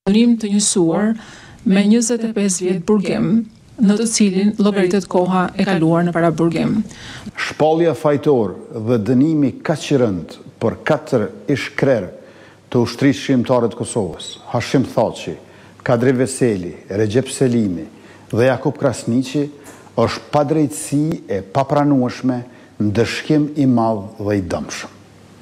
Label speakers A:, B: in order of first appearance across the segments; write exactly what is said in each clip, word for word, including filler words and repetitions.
A: Nim të njësuar me njëzet e pesë vjet burgim, në të cilin llogaritet koha e kaluar në paraburgim.
B: Shpallja fajtor dhe dënimi kaq i rënd për katër ish-krerë të ushtrisë shqiptare të Kosovës, Hashim Thaçi, Kadri Veseli, Recep Selimi dhe Jakub Krasniqi, është padrejtësi e papranueshme, ndëshkim i madh dhe i dëmshëm.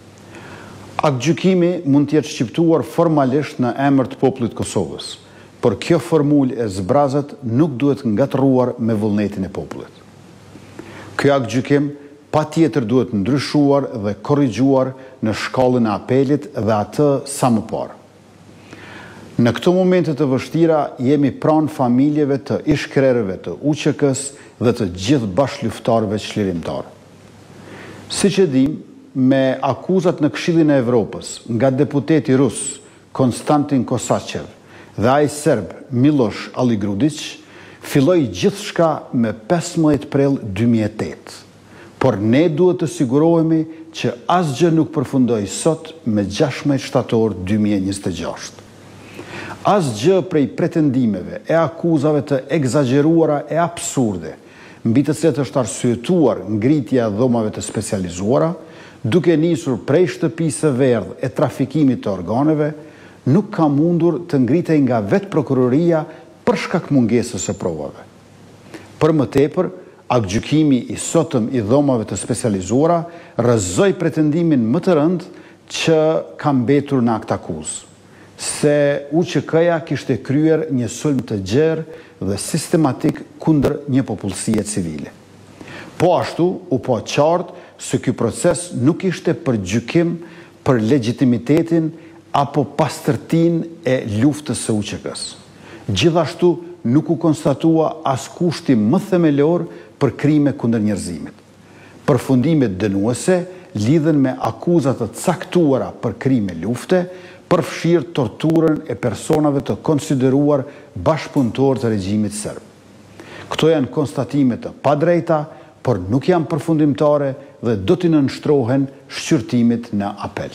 B: Aktgjykimi mund të jetë shqiptuar formalisht në emër të popullit të Kosovës, por kjo formulë e zbrazët nuk duhet ngatëruar me vullnetin e popullit. Ky aktgjykim patjetër duhet ndryshuar dhe korrigjuar në shkallën e apelit dhe atë sa më parë. Në këto momente të vështira jemi pranë familjeve të ish-krerëve të U Q K-s dhe të gjithë bashkëluftëtarëve çlirimtar. Siç e dim, me akuzat në Këshillin e Evropës nga deputeti rus Konstantin Kosaçev dhe ai serb Miloš Aligrudić, filloi gjithçka me pesëmbëdhjetë prill dy mijë e tetë. Por ne duhet të sigurohemi që asgjë nuk përfundoi sot me gjashtëdhjetë shtator dy mijë e njëzet e gjashtë. Asgjë prej pretendimeve e akuzave të egzageruara e absurde, mbi të cilat është arsyetuar ngritja e dhomave të specializuara, duke nisur prej shtëpisë së verdhë e trafikimit të organeve, nuk ka mundur të ngritej nga vetë prokuroria për shkak mungesës së provave. Për më tepër, aktgjykimi i sotëm i dhomave të specializuara rrëzoi pretendimin më të rënd që ka mbetur në akt akuzë, se U Q K-ja kishte kryer një sulm të gjerë dhe sistematik kundër një popullsie civile. Po ashtu, u po qartë se ky proces nuk ishte për gjykim për legitimitetin apo pastërtinë e luftës së U Q K-s. Gjithashtu nuk u konstatua as kushti më themelor për krime kundër njerëzimit. Përfundimet dënuese lidhen me akuzat të caktuara për krime lufte, përfshirë torturën e personave të konsideruar bashkëpunëtor të regjimit serb. Këto janë konstatime të padrejta, por nuk janë përfundimtare dhe do t'i nënshtrohen shqyrtimit në apel.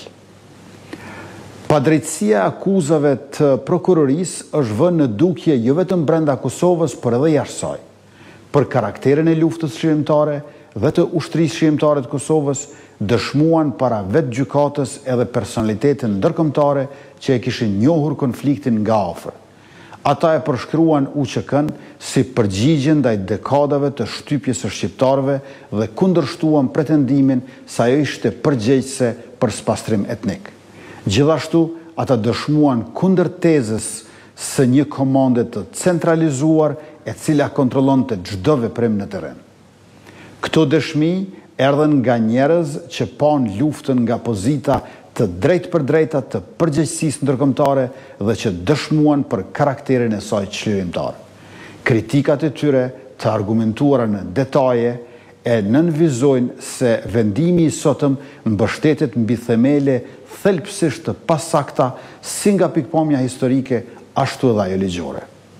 B: Padrejtësia e akuzave të prokurorisë është vënë në dukje jo vetëm brenda Kosovës, por edhe jashtë saj. Për karakterin e luftës shqiptare dhe të ushtrisë shqiptare të Kosovës dëshmuan para vetë gjykatës edhe personalitetin ndërkombëtare që e kishin njohur konfliktin nga afër. Ata e përshkruan U Q K-n si përgjigje ndaj dekadave të shtypjes së shqiptarëve dhe kundërshtuan pretendimin se ajo ishte përgjegjëse për spastrim etnik. Gjithashtu, ata dëshmuan kundër tezës së një komande të centralizuar e cila kontrollonte çdo veprim në terren. Këto dëshmi erdhen nga njerëz që pan luftën nga pozita të drejt për drejta të përgjegjësisë ndërkombëtare dhe që dëshmuan për karakterin e saj çlirimtar. Kritikat e tyre të argumentuara në detaje e nënvizojnë se vendimi i sotëm mbështetet mbi themele thelbësisht të pasakta si nga pikpamja historike ashtu edhe ajo ligjore.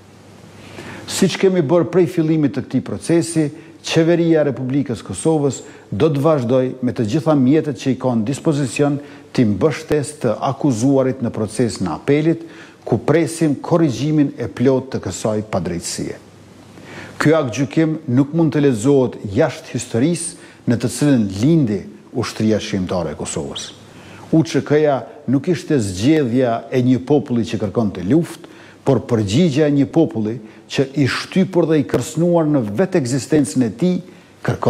B: Siç kemi bërë prej fillimit të këtij procesi, Qeveria e Republikës Kosovës do të vazhdoj me të gjitha mjetet që i ka në dispozicion të mbështesë të akuzuarit në proces në apelit, ku presim korrigjimin e plot të kësaj padrejtësie. Ky aktgjykim nuk mund të lexohet jashtë historisë në të cilën lindi ushtria shqiptare e Kosovës. U Q K-ja nuk ishte zgjedhja e një populli që kërkonte luftë, por përgjigjja e një populli që i shtypur dhe i kërcënuar në vetë ekzistencën e tij kërkon